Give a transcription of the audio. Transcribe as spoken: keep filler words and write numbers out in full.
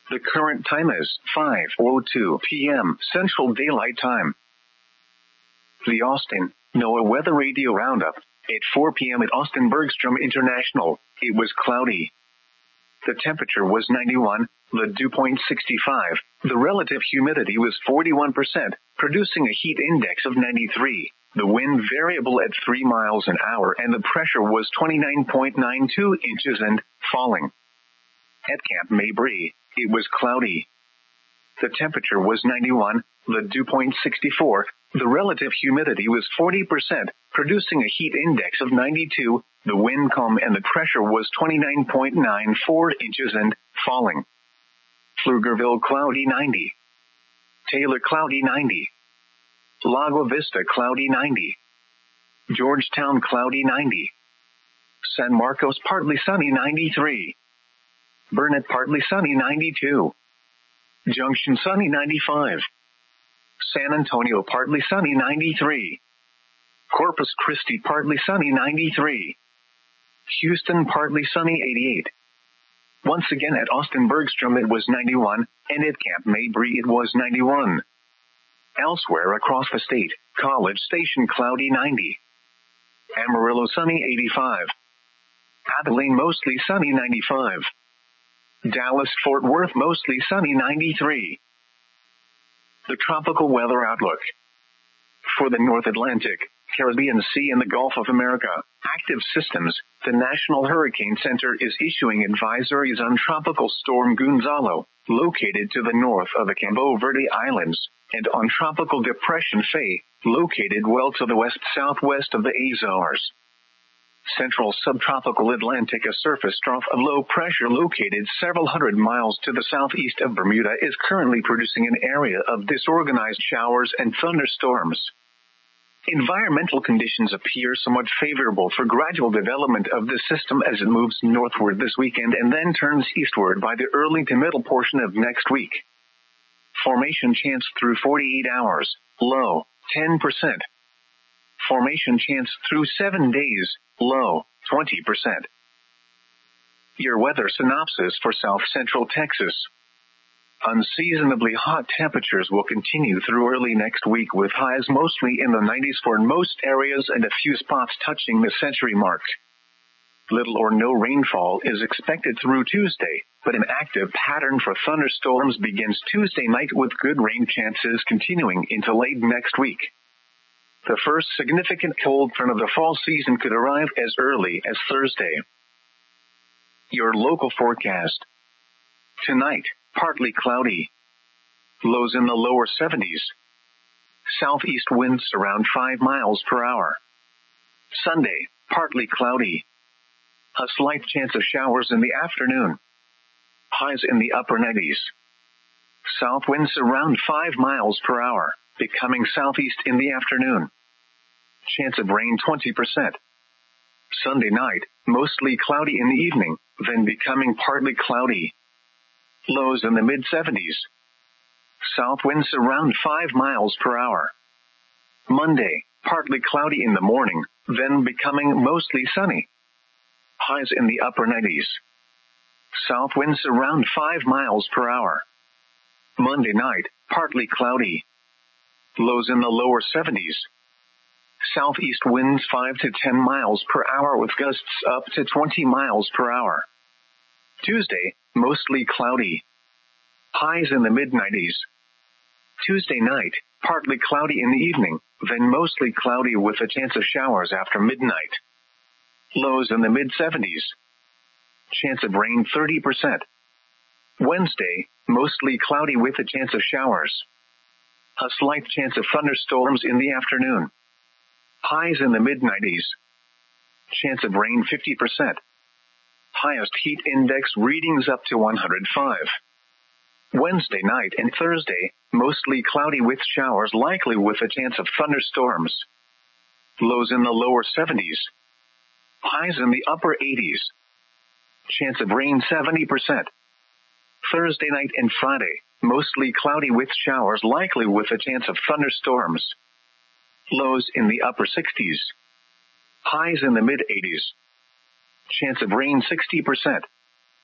The current time is five oh two p.m. Central Daylight Time. The Austin NOAA Weather Radio Roundup. At four p.m. at Austin Bergstrom International, it was cloudy. The temperature was ninety-one, the dew point sixty-five, the relative humidity was forty-one percent, producing a heat index of ninety-three, the wind variable at three miles an hour, and the pressure was twenty-nine point nine two inches and falling. At Camp Mabry, it was cloudy. The temperature was ninety-one, the dew point sixty-four, the relative humidity was forty percent, producing a heat index of ninety-two, the wind calm, and the pressure was twenty-nine point nine four inches and falling. Pflugerville cloudy ninety. Taylor cloudy ninety. Lago Vista cloudy ninety. Georgetown cloudy ninety. San Marcos partly sunny ninety-three. Burnett partly sunny ninety-two. Junction sunny ninety-five. San Antonio partly sunny ninety-three. Corpus Christi partly sunny ninety-three. Houston partly sunny eighty-eight. Once again at Austin Bergstrom it was ninety-one, and at Camp Mabry it was ninety-one. Elsewhere across the state, College Station cloudy ninety. Amarillo sunny eighty-five. Abilene mostly sunny ninety-five. Dallas Fort Worth mostly sunny ninety-three. The tropical weather outlook. For the North Atlantic, Caribbean Sea, and the Gulf of America, active systems, the National Hurricane Center is issuing advisories on Tropical Storm Gonzalo, located to the north of the Cabo Verde Islands, and on Tropical Depression Faye, located well to the west-southwest of the Azores. Central subtropical Atlantic, a surface trough of low pressure located several hundred miles to the southeast of Bermuda, is currently producing an area of disorganized showers and thunderstorms. Environmental conditions appear somewhat favorable for gradual development of this system as it moves northward this weekend and then turns eastward by the early to middle portion of next week. Formation chance through forty-eight hours, low, ten percent. Formation chance through seven days, low, twenty percent. Your weather synopsis for South Central Texas. Unseasonably hot temperatures will continue through early next week, with highs mostly in the nineties for most areas and a few spots touching the century mark. Little or no rainfall is expected through Tuesday, but an active pattern for thunderstorms begins Tuesday night, with good rain chances continuing into late next week. The first significant cold front of the fall season could arrive as early as Thursday. Your local forecast. Tonight, partly cloudy. Lows in the lower seventies. Southeast winds around five miles per hour. Sunday, partly cloudy. A slight chance of showers in the afternoon. Highs in the upper nineties. South winds around five miles per hour, becoming southeast in the afternoon. Chance of rain twenty percent. Sunday night, mostly cloudy in the evening, then becoming partly cloudy. Lows in the mid seventies. South winds around five miles per hour. Monday, partly cloudy in the morning, then becoming mostly sunny. Highs in the upper nineties. South winds around five miles per hour. Monday night, partly cloudy. Lows in the lower seventies. Southeast winds five to ten miles per hour with gusts up to twenty miles per hour. Tuesday, mostly cloudy. Highs in the mid nineties. Tuesday night, partly cloudy in the evening, then mostly cloudy with a chance of showers after midnight. Lows in the mid seventies. Chance of rain thirty percent. Wednesday, mostly cloudy with a chance of showers. A slight chance of thunderstorms in the afternoon. Highs in the mid nineties. Chance of rain fifty percent. Highest heat index readings up to one hundred five. Wednesday night and Thursday, mostly cloudy with showers likely with a chance of thunderstorms. Lows in the lower seventies. Highs in the upper eighties. Chance of rain seventy percent. Thursday night and Friday, mostly cloudy with showers likely with a chance of thunderstorms. Lows in the upper sixties. Highs in the mid eighties. Chance of rain sixty percent.